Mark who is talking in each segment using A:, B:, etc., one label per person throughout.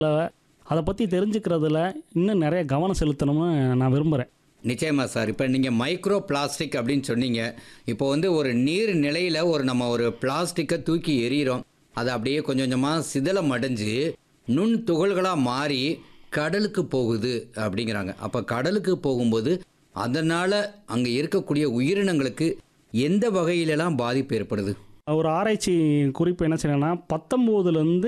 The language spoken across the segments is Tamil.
A: அதை பற்றி தெரிஞ்சுக்கிறதுல இன்னும் நிறைய கவனம் செலுத்தணும்னு நான் விரும்புகிறேன்.
B: நிச்சயமா சார். இப்போ நீங்கள் மைக்ரோ பிளாஸ்டிக் அப்படின்னு சொன்னீங்க. இப்போ வந்து ஒரு நீர் நிலையில் நம்ம ஒரு பிளாஸ்டிக்கை தூக்கி எறிகிறோம். அது அப்படியே கொஞ்சம் கொஞ்சமாக சிதலம் அடைஞ்சு நுண் துகள்களாக மாறி கடலுக்கு போகுது அப்படிங்கிறாங்க. அப்போ கடலுக்கு போகும்போது அதனால் அங்கே இருக்கக்கூடிய உயிரினங்களுக்கு எந்த வகையிலலாம் பாதிப்பு ஏற்படுது?
A: ஒரு ஆராய்ச்சி குறிப்பு என்ன செய்யணும்னா 19லேருந்து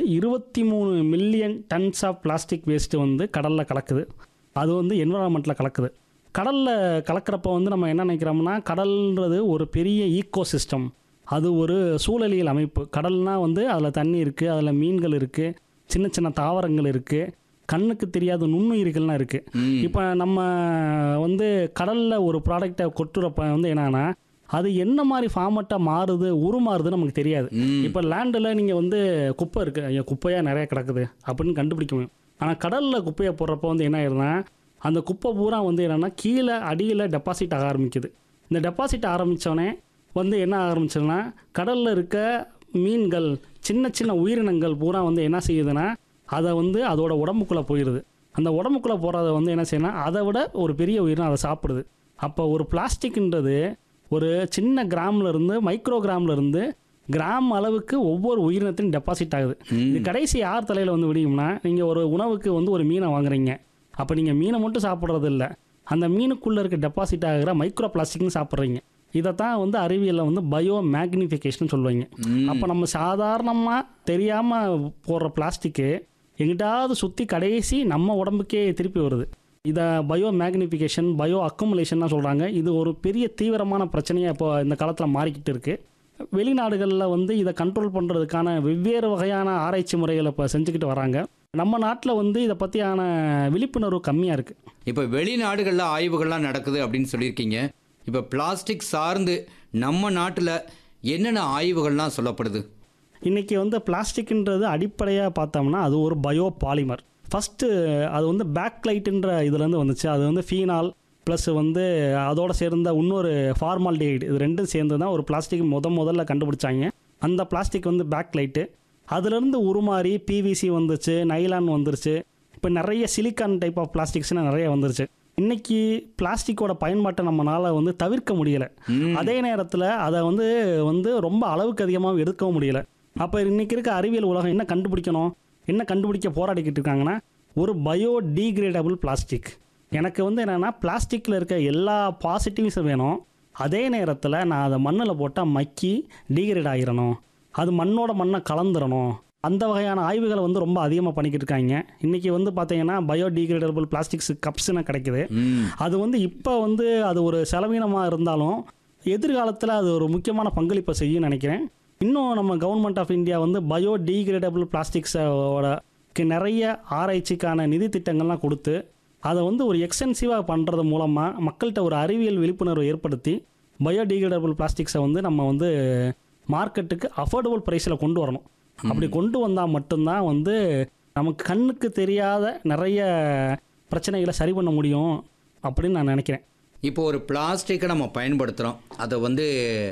A: 23 million tons of plastic waste வந்து கடலில் கலக்குது. அது வந்து என்விரான்மெண்ட்டில் கலக்குது. கடலில் கலக்கிறப்ப வந்து நம்ம என்ன நினைக்கிறோம்னா கடல்ன்றது ஒரு பெரிய ஈக்கோ சிஸ்டம், அது ஒரு சூழலியல் அமைப்பு. கடல்னால் வந்து அதில் தண்ணி இருக்குது, அதில் மீன்கள் இருக்குது, சின்ன சின்ன தாவரங்கள் இருக்குது, கண்ணுக்கு தெரியாத நுண்ணுயிர்கள்லாம் இருக்குது. இப்போ நம்ம வந்து கடலில் ஒரு ப்ராடக்டை கொட்டுறப்ப வந்து என்னன்னா அது என்ன மாதிரி ஃபார்மட்டாக மாறுது உருமாறுதுன்னு நமக்கு தெரியாது. இப்போ லேண்டில் நீங்கள் வந்து குப்பை இருக்குது, ஐயா குப்பையாக நிறைய கிடக்குது அப்படின்னு கண்டுபிடிக்க முடியும். ஆனால் கடலில் குப்பையை போடுறப்போ வந்து என்ன ஆயிருதுன்னா அந்த குப்பை பூரா வந்து என்னென்னா கீழே அடியில் டெபாசிட் ஆக ஆரம்பிக்குது. இந்த டெபாசிட் ஆரம்பித்தோடனே வந்து என்ன ஆரம்பிச்சதுன்னா கடலில் இருக்க மீன்கள் சின்ன சின்ன உயிரினங்கள் பூரா வந்து என்ன செய்யுதுன்னா அதை வந்து அதோட உடம்புக்குள்ளே போயிடுது. அந்த உடம்புக்குள்ளே போகிறத வந்து என்ன செய்யணும், அதை விட ஒரு பெரிய உயிரினம் அதை சாப்பிடுது. அப்போ ஒரு பிளாஸ்டிக்ன்றது ஒரு சின்ன கிராம்லேருந்து மைக்ரோ கிராம்லேருந்து கிராம் அளவுக்கு ஒவ்வொரு உயிரினத்திலும் டெபாசிட் ஆகுது. இது கடைசி யார் தலையில் வந்து விடியும்னா நீங்கள் ஒரு உணவுக்கு வந்து ஒரு மீனை வாங்குறீங்க. அப்போ நீங்கள் மீனை மட்டும் சாப்பிட்றது இல்லை, அந்த மீனுக்குள்ளே இருக்க டெபாசிட் ஆகிற மைக்ரோ பிளாஸ்டிக்னு சாப்பிட்றீங்க. இதைத்தான் வந்து அறிவியலில் வந்து பயோ மேக்னிஃபிகேஷன் சொல்லுவாங்க. அப்போ நம்ம சாதாரணமாக தெரியாமல் போடுற பிளாஸ்டிக்கு எங்கிட்டாவது சுற்றி கடைசி நம்ம உடம்புக்கே திருப்பி வருது. இதை பயோ மேக்னிஃபிகேஷன் பயோ அக்குமுலேஷன் சொல்கிறாங்க. இது ஒரு பெரிய தீவிரமான பிரச்சனையாக இப்போ இந்த காலத்தில் மாறிக்கிட்டு இருக்குது. வெளிநாடுகளில் வந்து இதை கண்ட்ரோல் பண்ணுறதுக்கான வெவ்வேறு வகையான ஆராய்ச்சி முறைகளை இப்போ செஞ்சுக்கிட்டு வராங்க. நம்ம நாட்டில் வந்து இதை பற்றியான விழிப்புணர்வு கம்மியாக இருக்குது.
B: இப்போ வெளிநாடுகளில் ஆய்வுகள்லாம் நடக்குது அப்படின்னு சொல்லியிருக்கீங்க. இப்போ பிளாஸ்டிக் சார்ந்து நம்ம நாட்டில் என்னென்ன ஆய்வுகள்லாம் சொல்லப்படுது?
A: இன்றைக்கி வந்து பிளாஸ்டிக்ன்றது அடிப்படையாக பார்த்தோம்னா அது ஒரு பயோ பாலிமர். ஃபஸ்ட்டு அது வந்து பேக்லைட்டுன்ற இதுலேருந்து வந்துச்சு. அது வந்து ஃபீனால் ப்ளஸ் வந்து அதோடு சேர்ந்த இன்னொரு ஃபார்மால்டிஹைடு, இது ரெண்டும் சேர்ந்து தான் ஒரு பிளாஸ்டிக் முதல்ல கண்டுபிடிச்சாங்க. அந்த பிளாஸ்டிக் வந்து பேக்லைட்டு. அதுலேருந்து உருமாறி பிவிசி வந்துச்சு, நைலான் வந்துருச்சு, இப்போ நிறைய சிலிக்கான் டைப் ஆஃப் பிளாஸ்டிக்ஸ்னு நிறைய வந்துருச்சு. இன்றைக்கி பிளாஸ்டிக்கோட பயன்பாட்டை நம்மளால் வந்து தவிர்க்க முடியலை. அதே நேரத்தில் அதை வந்து ரொம்ப அளவுக்கு அதிகமாக எடுக்கவும் முடியலை. அப்போ இன்றைக்கி இருக்க அறிவியல் உலகம் என்ன கண்டுபிடிக்கணும், என்ன கண்டுபிடிக்க போராடிக்கிட்டு இருக்காங்கன்னா ஒரு பயோ டீக்ரேடபிள் பிளாஸ்டிக். எனக்கு வந்து என்னென்னா பிளாஸ்டிக்கில் இருக்க எல்லா பாசிட்டிவ்ஸும் வேணும், அதே நேரத்தில் நான் அதை மண்ணில் போட்டால் மக்கி டீக்ரேட் ஆகிடணும், அது மண்ணை கலந்துடணும். அந்த வகையான ஆய்வுகளை வந்து ரொம்ப அதிகமாக பண்ணிக்கிட்டு இருக்காங்க. இன்றைக்கி வந்து பார்த்தீங்கன்னா பயோ டீக்ரேடபிள் பிளாஸ்டிக்ஸ் கப்ஸ்னு கிடைக்குது. அது வந்து இப்போ வந்து அது ஒரு செலவீனமாக இருந்தாலும் எதிர்காலத்தில் அது ஒரு முக்கியமான பங்களிப்பை செய்யும்னு நினைக்கிறேன். இன்னும் நம்ம கவர்மெண்ட் ஆஃப் இந்தியா வந்து பயோ டீக்ரேடபிள் பிளாஸ்டிக்ஸோட நிறைய ஆராய்ச்சிக்கான நிதி திட்டங்கள்லாம் கொடுத்து அதை வந்து ஒரு எக்ஸ்டென்சிவாக பண்ணுறது மூலமாக மக்கள்கிட்ட ஒரு அறிவியல் விழிப்புணர்வை ஏற்படுத்தி பயோடிகிரேடபிள் பிளாஸ்டிக்ஸை வந்து நம்ம வந்து மார்க்கெட்டுக்கு அஃபோர்டபுள் ப்ரைஸில் கொண்டு வரணும். அப்படி கொண்டு வந்தால் மட்டும்தான் வந்து நமக்கு கண்ணுக்கு தெரியாத நிறைய பிரச்சனைகளை சரி பண்ண முடியும் அப்படின்னு நான் நினைக்கிறேன்.
B: இப்போ ஒரு பிளாஸ்டிக்கை நம்ம பயன்படுத்துகிறோம், அதை வந்து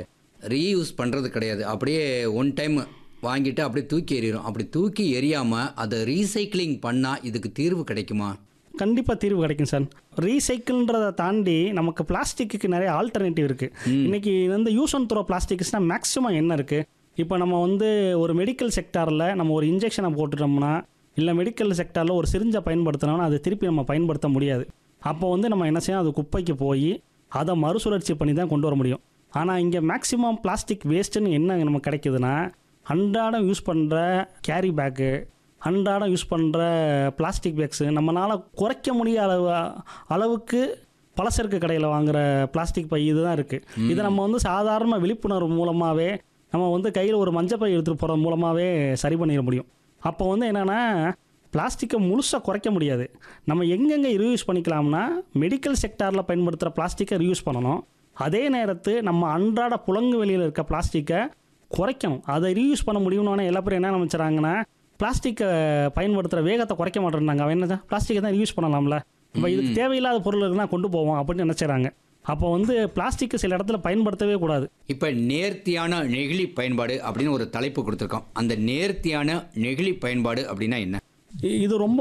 B: ரீயூஸ் பண்ணுறது கிடையாது. அப்படியே ஒன் டைம் வாங்கிட்டு அப்படியே தூக்கி எறிகிறோம். அப்படி தூக்கி எறியாமல் அதை ரீசைக்கிளிங் பண்ணால் இதுக்கு தீர்வு கிடைக்குமா?
A: கண்டிப்பாக தீர்வு கிடைக்கும் சார். ரீசைக்கிள்ன்றதை தாண்டி நமக்கு பிளாஸ்டிக்கு நிறைய ஆல்டர்னேட்டிவ் இருக்குது. இன்றைக்கி வந்து யூஸ் அண்ட் த்ரோ பிளாஸ்டிக்ஸ்னால் மேக்ஸிமம் என்ன இருக்குது, இப்போ நம்ம வந்து ஒரு மெடிக்கல் செக்டாரில் நம்ம ஒரு இன்ஜெக்ஷனை போட்டுட்டோம்னா இல்லை மெடிக்கல் செக்டாரில் ஒரு சிரிஞ்சை பயன்படுத்தினோம்னா அதை திருப்பி நம்ம பயன்படுத்த முடியாது. அப்போ வந்து நம்ம என்ன செய்யணும், அது குப்பைக்கு போய் அதை மறுசுழற்சி பண்ணி தான் கொண்டு வர முடியும். ஆனால் இங்கே மேக்ஸிமம் பிளாஸ்டிக் வேஸ்ட்டுன்னு என்ன நமக்கு கிடைக்குதுன்னா அன்றாடம் யூஸ் பண்ணுற கேரி பேக்கு, அன்றாடம் யூஸ் பண்ணுற பிளாஸ்டிக் பேக்ஸு, நம்மளால் குறைக்க முடியாத அளவுக்கு பலசரக்கு கடையில் வாங்குகிற பிளாஸ்டிக் பை இதுதான் இருக்குது. இதை நம்ம வந்து சாதாரண விழிப்புணர்வு மூலமாகவே நம்ம வந்து கையில் ஒரு மஞ்சள் பை எடுத்துகிட்டு போகிறது மூலமாகவே சரி பண்ணிட முடியும். அப்போ வந்து என்னென்னா பிளாஸ்டிக்கை முழுசாக குறைக்க முடியாது. நம்ம எங்கெங்கே ரீயூஸ் பண்ணிக்கலாம்னா மெடிக்கல் செக்டாரில் பயன்படுத்துகிற பிளாஸ்டிக்கை ரீயூஸ் பண்ணணும். அதே நேரத்து நம்ம அன்றாட புழங்கு வெளியில் இருக்க பிளாஸ்டிக்கை குறைக்கணும். அதை ரீயூஸ் பண்ண முடியும்னு எல்லா பேரும் என்ன நினச்சிட்றாங்கன்னா பிளாஸ்டிக்கை பயன்படுத்துகிற வேகத்தை குறைக்க மாட்டேறாங்க. அவன் என்ன பிளாஸ்டிக்கை தான் யூஸ் பண்ணலாம்ல, இப்போ இதுக்கு தேவையில்லாத பொருள் இருக்குன்னா கொண்டு போவோம் அப்படின்னு நினச்சிடறாங்க. அப்போ வந்து பிளாஸ்டிக்கு சில இடத்துல பயன்படுத்தவே கூடாது.
B: இப்போ நேர்த்தியான நெகிழி பயன்பாடு அப்படின்னு ஒரு தலைப்பு கொடுத்துருக்கோம். அந்த நேர்த்தியான நெகிழி பயன்பாடு அப்படின்னா என்ன?
A: இது ரொம்ப